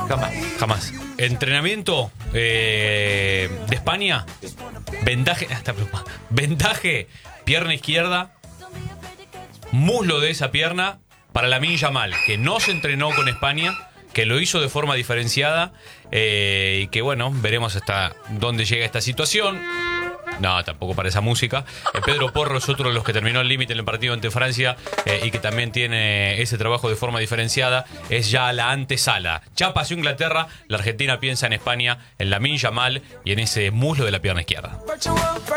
Jamás. Jamás. Entrenamiento de España. Vendaje, pierna izquierda. Muslo de esa pierna para Lamine Yamal, que no se entrenó con España, que lo hizo de forma diferenciada y que bueno, veremos hasta dónde llega esta situación. No, tampoco para esa música. Pedro Porro es otro de los que terminó el límite en el partido ante Francia y que también tiene ese trabajo de forma diferenciada. Es ya la antesala. Ya pasó Inglaterra, la Argentina piensa en España, en Lamine Yamal y en ese muslo de la pierna izquierda.